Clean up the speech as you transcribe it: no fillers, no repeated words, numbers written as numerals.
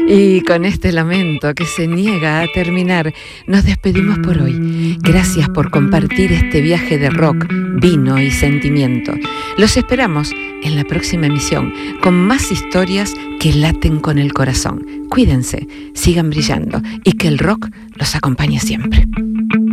Y con este lamento que se niega a terminar, nos despedimos por hoy. Gracias por compartir este viaje de rock, vino y sentimiento. Los esperamos en la próxima emisión con más historias que laten con el corazón. Cuídense, sigan brillando y que el rock los acompañe siempre.